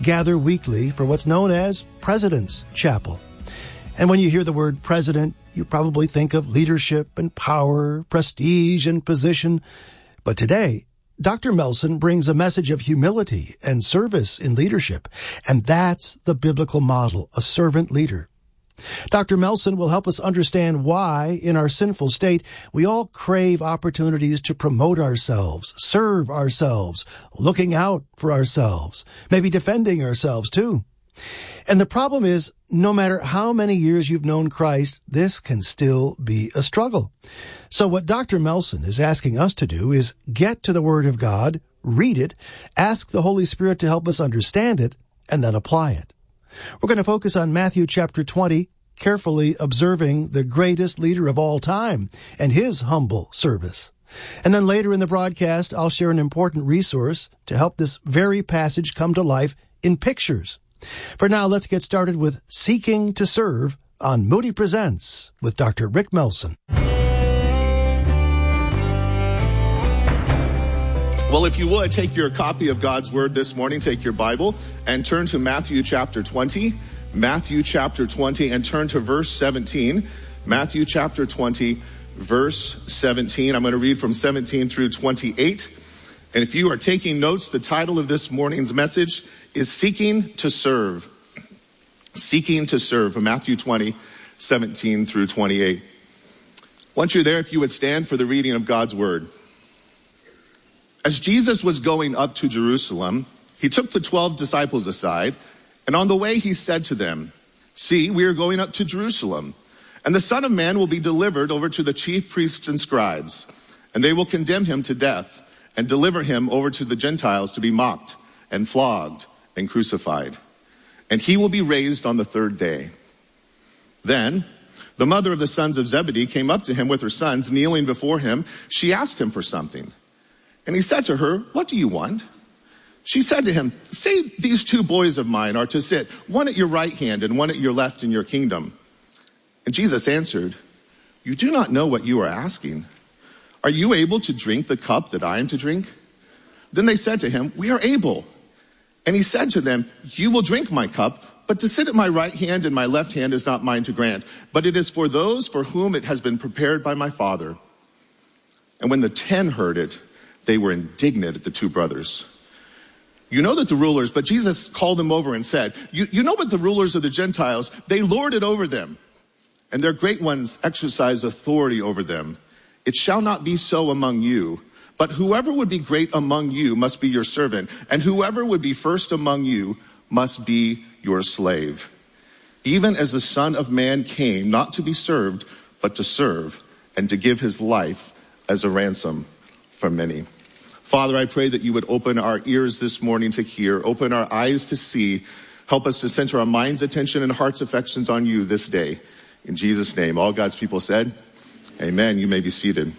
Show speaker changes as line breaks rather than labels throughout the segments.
gather weekly for what's known as President's Chapel. And when you hear the word president, you probably think of leadership and power, prestige and position. But today, Dr. Melson brings a message of humility and service in leadership. And that's the biblical model, a servant leader. Dr. Melson will help us understand why, in our sinful state, we all crave opportunities to promote ourselves, serve ourselves, looking out for ourselves, maybe defending ourselves too. And the problem is, no matter how many years you've known Christ, this can still be a struggle. So what Dr. Melson is asking us to do is get to the Word of God, read it, ask the Holy Spirit to help us understand it, and then apply it. We're going to focus on Matthew chapter 20, carefully observing the greatest leader of all time and his humble service. And then later in the broadcast, I'll share an important resource to help this very passage come to life in pictures. For now, let's get started with Seeking to Serve on Moody Presents with Dr. Rick Melson.
Well, if you would, take your copy of God's Word this morning, take your Bible, and turn to Matthew chapter 20. Matthew chapter 20, and turn to verse 17. Matthew chapter 20, verse 17. I'm going to read from 17 through 28. And if you are taking notes, the title of this morning's message is Seeking to Serve. Seeking to Serve, from Matthew 20, 17 through 28. Once you're there, if you would stand for the reading of God's Word. As Jesus was going up to Jerusalem, he took the 12 disciples aside, and on the way he said to them, "See, we are going up to Jerusalem, and the Son of Man will be delivered over to the chief priests and scribes, and they will condemn him to death and deliver him over to the Gentiles to be mocked and flogged and crucified. And he will be raised on the third day." Then the mother of the sons of Zebedee came up to him with her sons, kneeling before him. She asked him for something. And he said to her, "What do you want?" She said to him, "Say these two boys of mine are to sit, one at your right hand and one at your left in your kingdom." And Jesus answered, "You do not know what you are asking. Are you able to drink the cup that I am to drink?" Then they said to him, "We are able." And he said to them, "You will drink my cup, but to sit at my right hand and my left hand is not mine to grant, but it is for those for whom it has been prepared by my Father." And when the 10 heard it, they were indignant at the two brothers. You know that the rulers, but Jesus called them over and said, you know what the rulers of the Gentiles, they lord it over them, and their great ones exercise authority over them. It shall not be so among you, but whoever would be great among you must be your servant, and whoever would be first among you must be your slave. Even as the Son of Man came not to be served, but to serve, and to give his life as a ransom for many. Father, I pray that you would open our ears this morning to hear, open our eyes to see, help us to center our mind's attention and heart's affections on you this day. In Jesus' name, all God's people said, amen. You may be seated.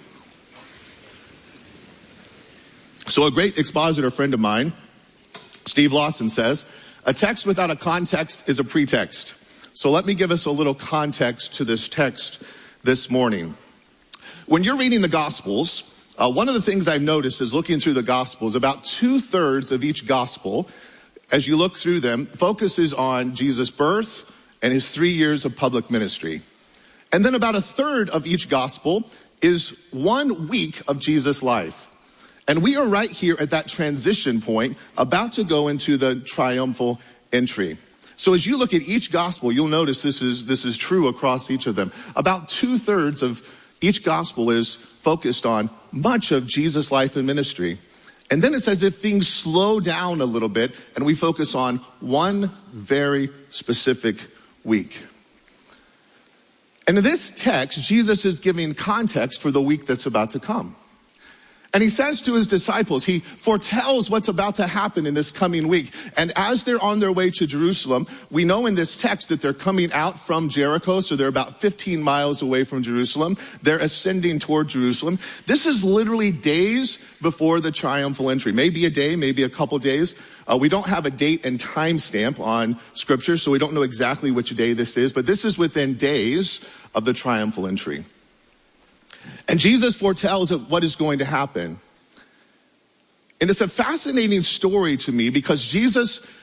So a great expositor friend of mine, Steve Lawson, says, a text without a context is a pretext. So let me give us a little context to this text this morning. When you're reading the Gospels, one of the things I've noticed is looking through the Gospels, about 2/3 of each Gospel, as you look through them, focuses on Jesus' birth and his 3 years of public ministry. And then about 1/3 of each Gospel is 1 week of Jesus' life. And we are right here at that transition point, about to go into the triumphal entry. So as you look at each Gospel, you'll notice this is true across each of them. About 2/3 of each Gospel is focused on much of Jesus' life and ministry. And then it's as if things slow down a little bit and we focus on one very specific week. And in this text, Jesus is giving context for the week that's about to come. And he says to his disciples, he foretells what's about to happen in this coming week. And as they're on their way to Jerusalem, we know in this text that they're coming out from Jericho, so they're about 15 miles away from Jerusalem. They're ascending toward Jerusalem. This is literally days before the triumphal entry. Maybe a day, maybe a couple days. We don't have a date and time stamp on Scripture, so we don't know exactly which day this is, but this is within days of the triumphal entry. And Jesus foretells what is going to happen. And it's a fascinating story to me because Jesus